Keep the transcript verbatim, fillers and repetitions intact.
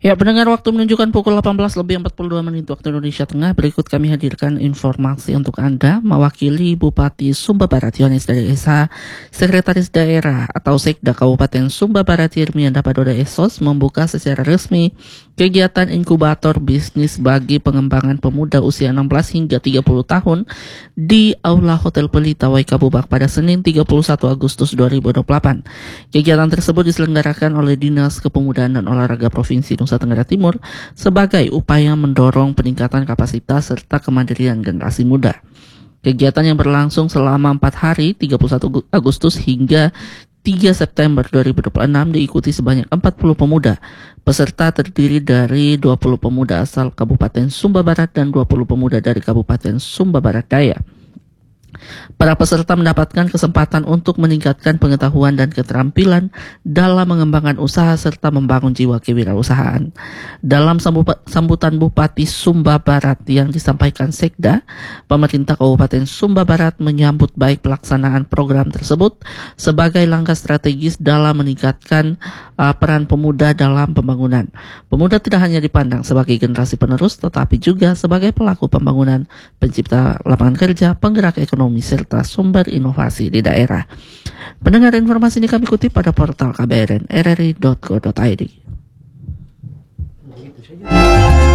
Ya, pendengar, waktu menunjukkan pukul delapan belas lebih empat puluh dua menit waktu Indonesia Tengah. Berikut kami hadirkan informasi untuk Anda. Mewakili Bupati Sumba Barat Yohanes dari Esa, Sekretaris Daerah atau Sekda Kabupaten Sumba Barat Irmianda Padoda Esos membuka secara resmi kegiatan inkubator bisnis bagi pengembangan pemuda usia enam belas hingga tiga puluh tahun di Aula Hotel Pelita Waikabubak pada Senin tiga puluh satu Agustus dua ribu dua puluh delapan. Kegiatan tersebut diselenggarakan oleh Dinas Kepemudaan dan Olahraga Provinsi Nusa Tenggara Timur sebagai upaya mendorong peningkatan kapasitas serta kemandirian generasi muda. Kegiatan yang berlangsung selama empat hari tiga puluh satu Agustus hingga tiga September dua ribu dua puluh enam diikuti sebanyak empat puluh pemuda. Peserta terdiri dari dua puluh pemuda asal Kabupaten Sumba Barat dan dua puluh pemuda dari Kabupaten Sumba Barat Daya. Para peserta mendapatkan kesempatan untuk meningkatkan pengetahuan dan keterampilan dalam mengembangkan usaha serta membangun jiwa kewirausahaan. Dalam sambutan Bupati Sumba Barat yang disampaikan Sekda, pemerintah Kabupaten Sumba Barat menyambut baik pelaksanaan program tersebut sebagai langkah strategis dalam meningkatkan uh, peran pemuda dalam pembangunan. Pemuda tidak hanya dipandang sebagai generasi penerus, tetapi juga sebagai pelaku pembangunan, pencipta lapangan kerja, penggerak ekonomi, serta sumber inovasi di daerah. Pendengar, informasi ini kami kutip pada portal k b r n r r i dot co dot i d.